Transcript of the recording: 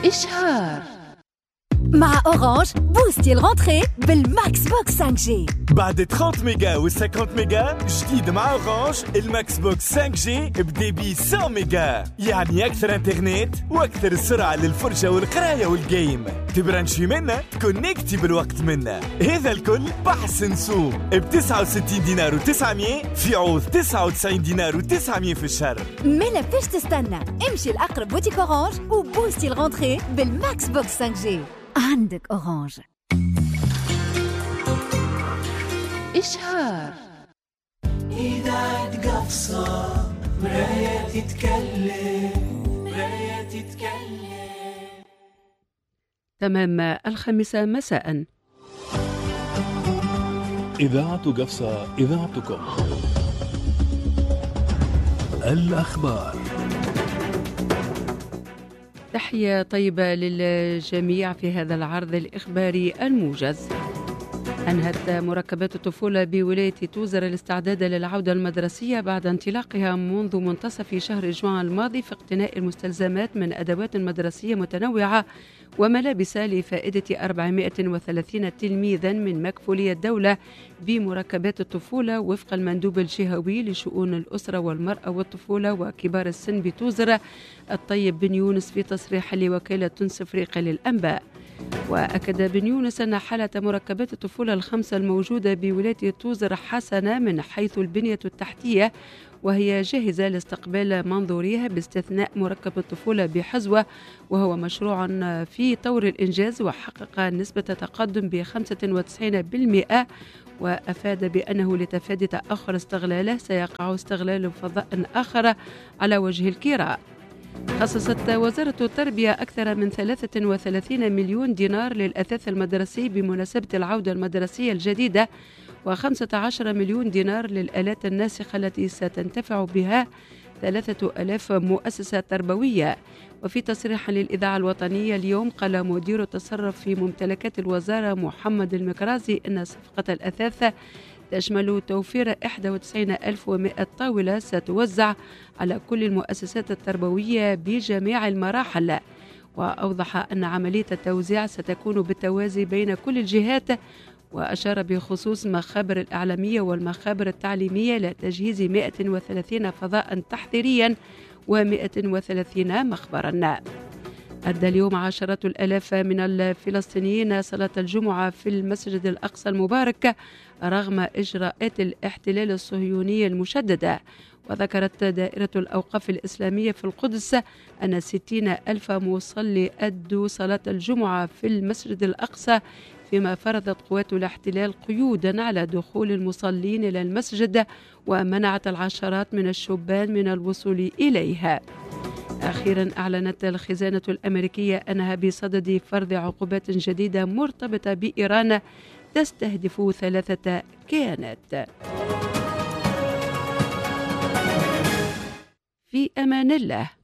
إشهار. مع أورانج بوستي الغونتري بالماكس بوكس 5G. بعد 30 ميجا و 50 ميجا جديد مع أورانج الماكس بوكس 5G بديبي 100 ميجا، يعني أكثر انترنت وأكثر سرعة للفرجة والقراية والجيم. تبرانشي منا تكونيكتي بالوقت منا. هذا الكل بحسن سوق ب 69 دينار و900 في عوض 99 دينار و900 في الشهر. مالا فاش تستنى؟ امشي لأقرب بوتيك أورانج وبوستي الغونتري بالماكس بوكس 5G. عندك أورانج. إشهار. إذا تقفصة مراية تتكلم، مراية تتكلم. تمام الخامسة مساء. إذاعة قفصة، إذاعتكم. الأخبار. تحية طيبة للجميع في هذا العرض الإخباري الموجز. أنهت مركبات الطفولة بولاية توزر الاستعداد للعودة المدرسية بعد انطلاقها منذ منتصف شهر جوان الماضي في اقتناء المستلزمات من أدوات مدرسية متنوعة وملابس لفائدة 430 تلميذا من مكفولية الدولة بمركبات الطفولة وفق المندوب الجهوي لشؤون الأسرة والمرأة والطفولة وكبار السن بتوزر الطيب بن يونس في تصريح لوكالة تونس أفريقيا للأنباء. وأكد بن يونس أن حالة مركبات الطفولة الخمسة الموجودة بولاية توزر حسنة من حيث البنية التحتية، وهي جاهزة لاستقبال منظوريها باستثناء مركب الطفولة بحزوة، وهو مشروع في طور الإنجاز وحقق نسبة تقدم ب95%. وأفاد بأنه لتفادي تأخر استغلاله سيقع استغلال فضاء آخر على وجه الكراء. خصصت وزارة التربية أكثر من 33 مليون دينار للأثاث المدرسي بمناسبة العودة المدرسية الجديدة، و15 مليون دينار للآلات الناسخة التي ستنتفع بها 3000 مؤسسة تربوية. وفي تصريح للإذاعة الوطنية اليوم قال مدير التصرف في ممتلكات الوزارة محمد المكرازي أن صفقة الأثاث تشمل توفير 91,100 طاولة ستوزع على كل المؤسسات التربوية بجميع المراحل. وأوضح أن عملية التوزيع ستكون بالتوازي بين كل الجهات، وأشار بخصوص مخابر الإعلامية والمخابر التعليمية لتجهيز 130 فضاء تحضيريا و130 مخبرا. أدى اليوم عشرات الآلاف من الفلسطينيين صلاة الجمعة في المسجد الأقصى المبارك رغم إجراءات الاحتلال الصهيوني المشددة. وذكرت دائرة الأوقاف الإسلامية في القدس أن 60,000 مصلي أدوا صلاة الجمعة في المسجد الأقصى، فيما فرضت قوات الاحتلال قيودا على دخول المصلين إلى المسجد ومنعت العشرات من الشبان من الوصول إليها. أخيرا أعلنت الخزانة الأمريكية أنها بصدد فرض عقوبات جديدة مرتبطة بإيران تستهدف 3 كيانات. في أمان الله.